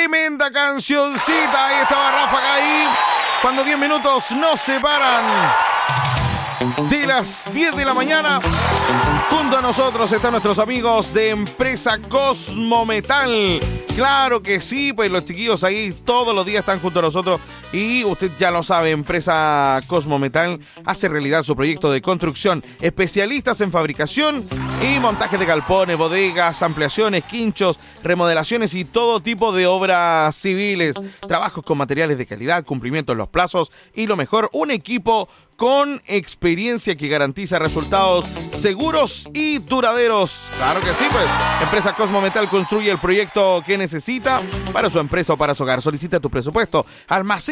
Tremenda cancioncita. Ahí estaba Ráfaga ahí. Cuando 10 minutos nos separan de las 10 de la mañana. Junto a nosotros están nuestros amigos de Empresa Cosmometal. Claro que sí, pues los chiquillos ahí todos los días están junto a nosotros. Y usted ya lo sabe, Empresa Cosmometal hace realidad su proyecto de construcción. Especialistas en fabricación y montaje de galpones, bodegas, ampliaciones, quinchos, remodelaciones y todo tipo de obras civiles. Trabajos con materiales de calidad, cumplimiento en los plazos y lo mejor, un equipo con experiencia que garantiza resultados seguros y duraderos. Claro que sí, pues. Empresa Cosmometal construye el proyecto que necesita para su empresa o para su hogar. Solicita tu presupuesto al más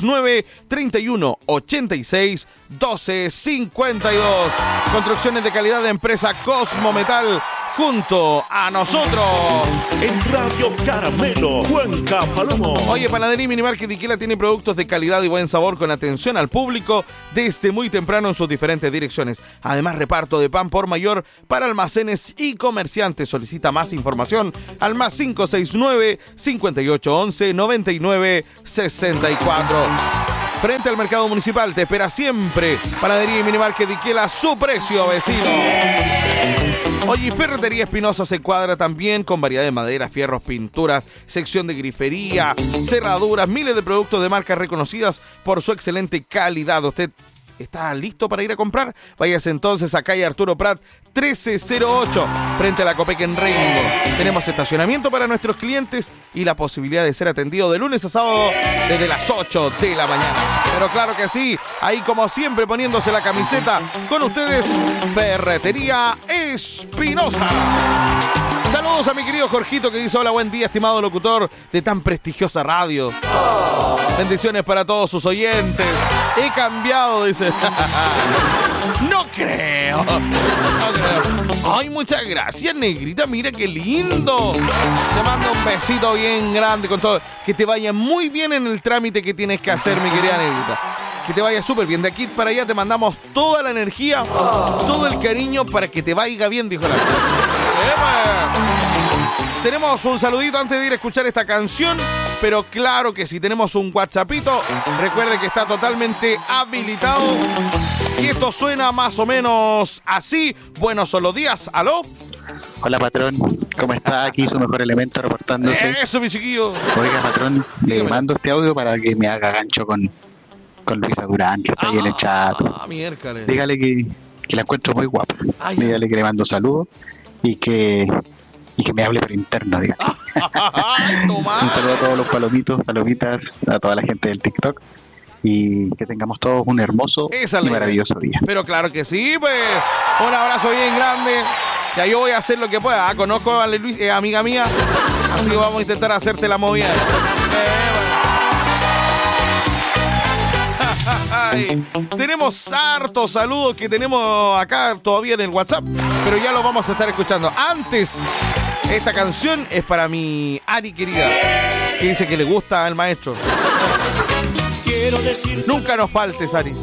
569-3186-1252. Construcciones de calidad de Empresa Cosmometal. Junto a nosotros en Radio Caramelo, Cuenca, Palomo. Oye, Panadería Minimarket Diquila tiene productos de calidad y buen sabor con atención al público desde muy temprano en sus diferentes direcciones. Además, reparto de pan por mayor para almacenes y comerciantes. Solicita más información al más 569-5811-9964. Frente al mercado municipal te espera siempre Panadería y Minimarket Diquila, su precio, vecino. Oye, Ferretería Espinosa se cuadra también con variedad de maderas, fierros, pinturas, sección de grifería, cerraduras, miles de productos de marcas reconocidas por su excelente calidad. ¿Usted está listo para ir a comprar? Váyase entonces a calle Arturo Prat 1308, frente a la Copec en Rengo. Tenemos estacionamiento para nuestros clientes y la posibilidad de ser atendido de lunes a sábado desde las 8 de la mañana. Pero claro que sí, ahí como siempre poniéndose la camiseta con ustedes, Ferretería Espinosa. Saludos a mi querido Jorgito que dice: hola, buen día, estimado locutor de tan prestigiosa radio. Bendiciones para todos sus oyentes. He cambiado, dice. No creo. Ay, muchas gracias, negrita. Mira qué lindo. Te mando un besito bien grande con todo. Que te vaya muy bien en el trámite que tienes que hacer, mi querida negrita. Que te vaya súper bien. De aquí para allá te mandamos toda la energía, todo el cariño para que te vaya bien, dijo la. Tenemos un saludito antes de ir a escuchar esta canción, pero claro que sí, tenemos un WhatsAppito. Recuerde que está totalmente habilitado y esto suena más o menos así. Buenos son los días. ¿Aló? Hola, patrón. ¿Cómo está? Aquí su mejor elemento reportándose. Eso, mi chiquillo. Oiga, patrón, le mando este audio para que me haga gancho con Luisa Durán, que está ahí en el chat. Miércoles. Dígale que la encuentro muy guapa. Dígale que le mando saludos y que me hable por interno, dígale. Un saludo a todos los palomitas, a toda la gente del TikTok, y que tengamos todos un hermoso y maravilloso día. Pero claro que sí, pues. Un abrazo bien grande. Ya yo voy a hacer lo que pueda. Conozco a Luis, amiga mía, así que vamos a intentar hacerte la movida. Tenemos hartos saludos que tenemos acá todavía en el WhatsApp, pero ya los vamos a estar escuchando. Antes, esta canción es para mi Ari querida, que dice que le gusta al maestro. Nunca nos faltes, Ari.